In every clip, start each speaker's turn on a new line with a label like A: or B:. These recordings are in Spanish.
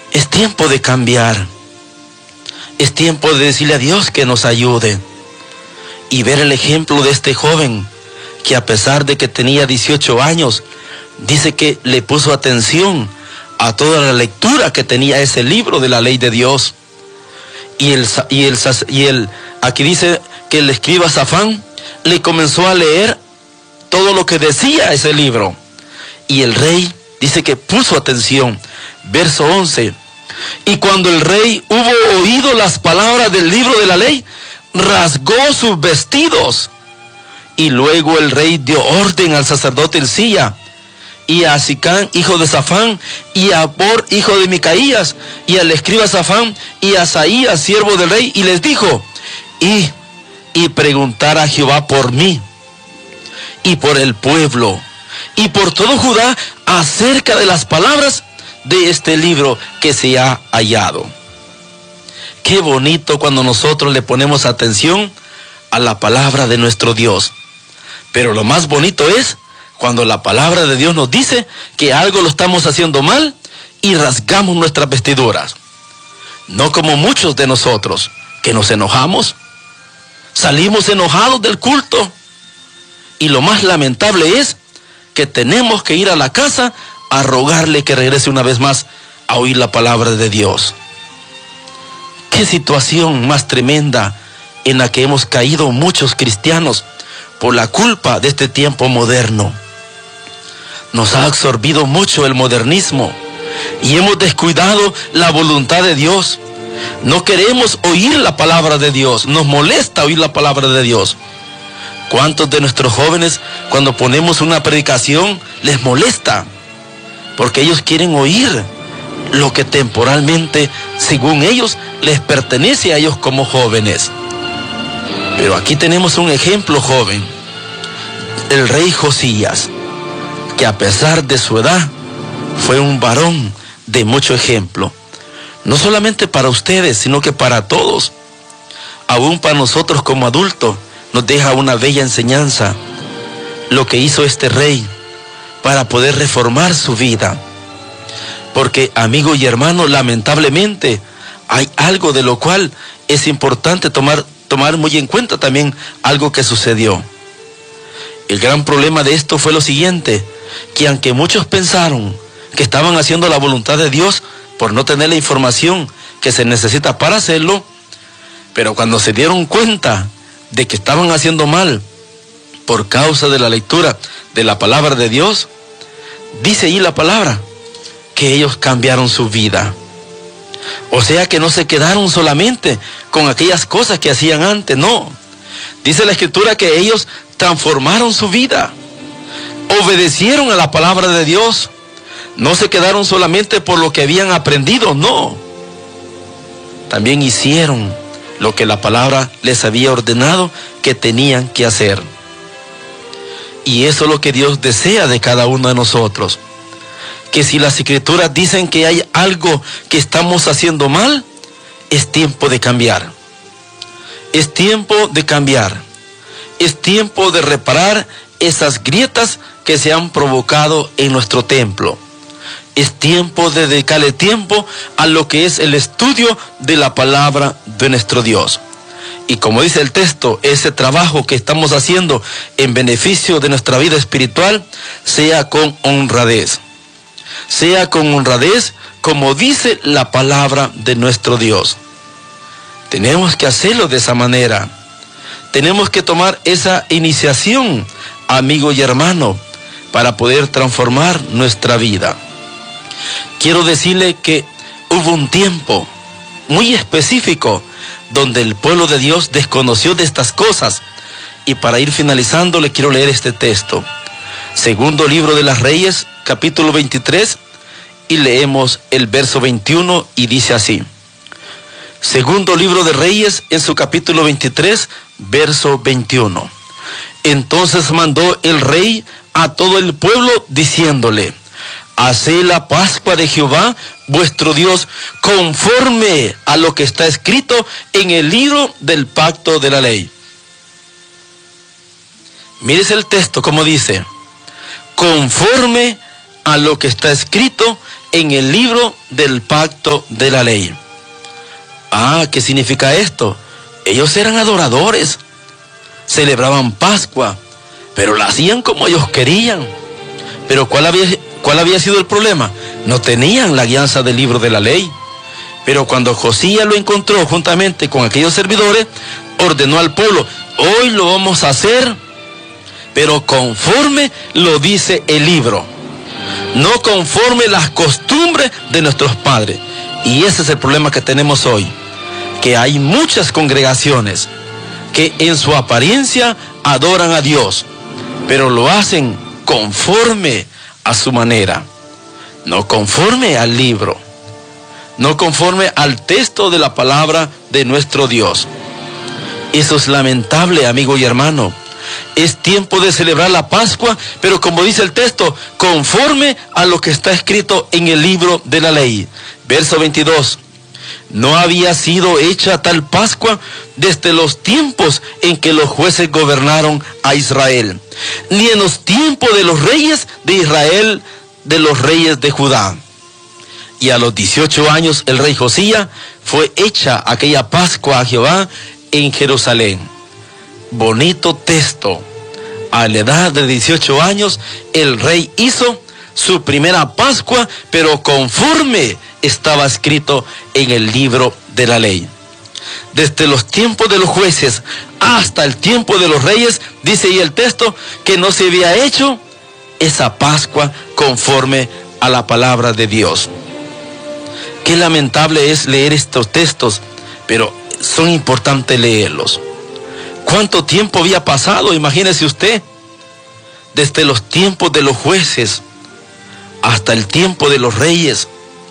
A: Es tiempo de cambiar. Es tiempo de decirle a Dios que nos ayude. Y ver el ejemplo de este joven que, a pesar de que tenía 18 años, dice que le puso atención a toda la lectura que tenía ese libro de la ley de Dios. Aquí dice que el escriba Safán le comenzó a leer todo lo que decía ese libro. Y el rey dice que puso atención. Verso 11. Y cuando el rey hubo oído las palabras del libro de la ley, rasgó sus vestidos. Y luego el rey dio orden al sacerdote Hilcía, y a Sicán, hijo de Safán, y a Por, hijo de Micaías, y al escriba Safán, y a Asaías, siervo del rey, y les dijo: y preguntar a Jehová por mí, y por el pueblo, y por todo Judá, acerca de las palabras de este libro que se ha hallado. Qué bonito cuando nosotros le ponemos atención a la palabra de nuestro Dios. Pero lo más bonito es cuando la palabra de Dios nos dice que algo lo estamos haciendo mal y rasgamos nuestras vestiduras. No como muchos de nosotros, que nos enojamos, salimos enojados del culto. Y lo más lamentable es que tenemos que ir a la casa a rogarle que regrese una vez más a oír la palabra de Dios. Qué situación más tremenda en la que hemos caído muchos cristianos por la culpa de este tiempo moderno. Nos ha absorbido mucho el modernismo y hemos descuidado la voluntad de Dios. No queremos oír la palabra de Dios, nos molesta oír la palabra de Dios. ¿Cuántos de nuestros jóvenes, cuando ponemos una predicación, les molesta? Porque ellos quieren oír lo que temporalmente, según ellos, les pertenece a ellos como jóvenes. Pero aquí tenemos un ejemplo joven, el rey Josías, que a pesar de su edad, fue un varón de mucho ejemplo. No solamente para ustedes, sino que para todos. Aún para nosotros como adultos, nos deja una bella enseñanza lo que hizo este rey para poder reformar su vida. Porque, amigo y hermano, lamentablemente hay algo de lo cual es importante tomar muy en cuenta también algo que sucedió. El gran problema de esto fue lo siguiente, que aunque muchos pensaron que estaban haciendo la voluntad de Dios por no tener la información que se necesita para hacerlo, pero cuando se dieron cuenta de que estaban haciendo mal por causa de la lectura de la palabra de Dios, dice ahí la palabra que ellos cambiaron su vida. O sea que no se quedaron solamente con aquellas cosas que hacían antes, no. Dice la Escritura que ellos transformaron su vida, obedecieron a la palabra de Dios. No se quedaron solamente por lo que habían aprendido, no. También hicieron lo que la palabra les había ordenado que tenían que hacer. Y eso es lo que Dios desea de cada uno de nosotros. Que si las Escrituras dicen que hay algo que estamos haciendo mal, es tiempo de cambiar. Es tiempo de cambiar. Es tiempo de reparar esas grietas que se han provocado en nuestro templo. Es tiempo de dedicarle tiempo a lo que es el estudio de la palabra de nuestro Dios. Y como dice el texto, ese trabajo que estamos haciendo en beneficio de nuestra vida espiritual, sea con honradez. Sea con honradez, como dice la palabra de nuestro Dios. Tenemos que hacerlo de esa manera. Tenemos que tomar esa iniciación, amigo y hermano, para poder transformar nuestra vida. Quiero decirle que hubo un tiempo muy específico donde el pueblo de Dios desconoció de estas cosas. Y para ir finalizando, le quiero leer este texto. Segundo libro de las Reyes, capítulo 23, y leemos el verso 21 y dice así. Segundo libro de Reyes, en su capítulo 23, verso 21. Entonces mandó el rey a todo el pueblo diciéndole: haced la Pascua de Jehová vuestro Dios conforme a lo que está escrito en el libro del pacto de la ley. Mírese el texto como dice: conforme a lo que está escrito en el libro del pacto de la ley. Ah, ¿qué significa esto? Ellos eran adoradores, celebraban Pascua, pero la hacían como ellos querían. Pero ¿cuál había sido el problema? No tenían la guianza del libro de la ley. Pero cuando Josías lo encontró juntamente con aquellos servidores, ordenó al pueblo: hoy lo vamos a hacer, pero conforme lo dice el libro, no conforme las costumbres de nuestros padres. Y ese es el problema que tenemos hoy, que hay muchas congregaciones que en su apariencia adoran a Dios, pero lo hacen conforme a su manera, no conforme al libro, no conforme al texto de la palabra de nuestro Dios. Eso es lamentable, amigo y hermano. Es tiempo de celebrar la Pascua, pero como dice el texto, conforme a lo que está escrito en el libro de la ley. Verso 22. No había sido hecha tal Pascua desde los tiempos en que los jueces gobernaron a Israel, ni en los tiempos de los reyes de Israel, de los reyes de Judá. Y a los 18 años el rey Josías fue hecha aquella Pascua a Jehová en Jerusalén. Bonito texto. A la edad de 18 años el rey hizo su primera Pascua, pero conforme estaba escrito en el libro de la ley. Desde los tiempos de los jueces hasta el tiempo de los reyes, dice ahí el texto, que no se había hecho esa Pascua conforme a la palabra de Dios. Qué lamentable es leer estos textos, pero son importantes leerlos. ¿Cuánto tiempo había pasado? Imagínese usted, desde los tiempos de los jueces hasta el tiempo de los reyes.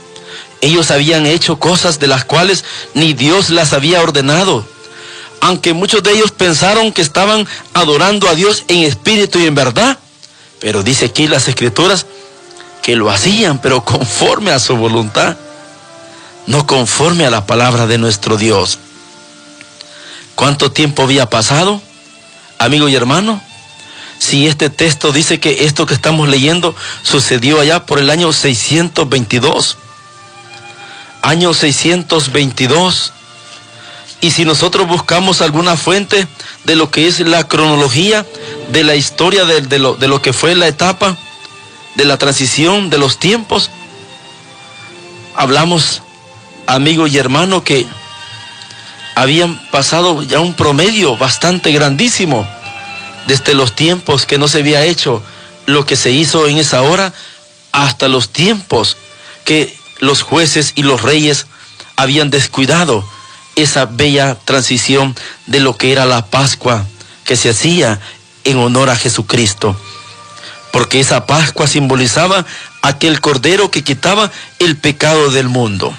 A: Ellos habían hecho cosas de las cuales ni Dios las había ordenado, aunque muchos de ellos pensaron que estaban adorando a Dios en espíritu y en verdad. Pero dice aquí las Escrituras que lo hacían, pero conforme a su voluntad, no conforme a la palabra de nuestro Dios. ¿Cuánto tiempo había pasado, amigo y hermano? Si este texto dice que esto que estamos leyendo sucedió allá por el año 622. Año 622. Y si nosotros buscamos alguna fuente de lo que es la cronología de la historia de lo que fue la etapa de la transición de los tiempos, hablamos, amigo y hermano, que habían pasado ya un promedio bastante grandísimo desde los tiempos que no se había hecho lo que se hizo en esa hora, hasta los tiempos que los jueces y los reyes habían descuidado esa bella transición de lo que era la Pascua que se hacía en honor a Jesucristo, porque esa Pascua simbolizaba aquel cordero que quitaba el pecado del mundo.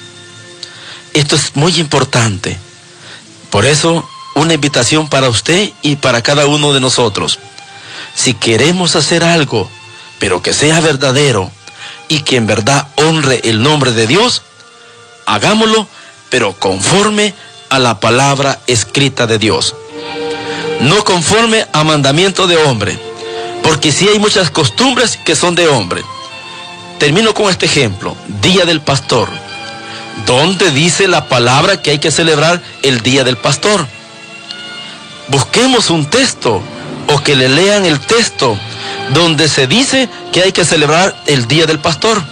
A: Esto es muy importante. Por eso, una invitación para usted y para cada uno de nosotros. Si queremos hacer algo, pero que sea verdadero y que en verdad honre el nombre de Dios, hagámoslo, pero conforme a la palabra escrita de Dios. No conforme a mandamiento de hombre, porque sí hay muchas costumbres que son de hombre. Termino con este ejemplo: Día del Pastor. ¿Dónde dice la palabra que hay que celebrar el Día del Pastor? Busquemos un texto, o que le lean el texto donde se dice que hay que celebrar el Día del Pastor.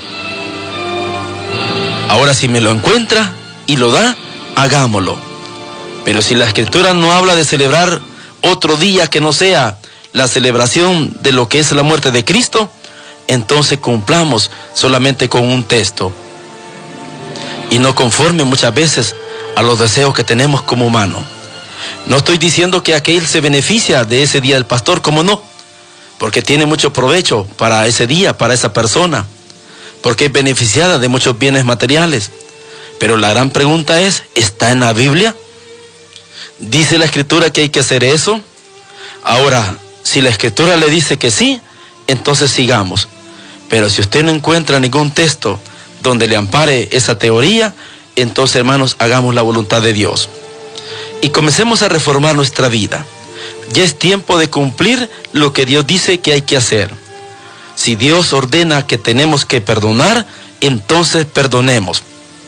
A: Ahora, si me lo encuentra y lo da, hagámoslo. Pero si la Escritura no habla de celebrar otro día que no sea la celebración de lo que es la muerte de Cristo, entonces cumplamos solamente con un texto, y no conforme muchas veces a los deseos que tenemos como humanos. No estoy diciendo que aquel se beneficia de ese Día del Pastor, ¿cómo no? Porque tiene mucho provecho para ese día, para esa persona, porque es beneficiada de muchos bienes materiales. Pero la gran pregunta es, ¿está en la Biblia? ¿Dice la Escritura que hay que hacer eso? Ahora, si la Escritura le dice que sí, entonces sigamos. Pero si usted no encuentra ningún texto donde le ampare esa teoría, entonces, hermanos, hagamos la voluntad de Dios y comencemos a reformar nuestra vida. Ya es tiempo de cumplir lo que Dios dice que hay que hacer. Si Dios ordena que tenemos que perdonar, entonces perdonemos.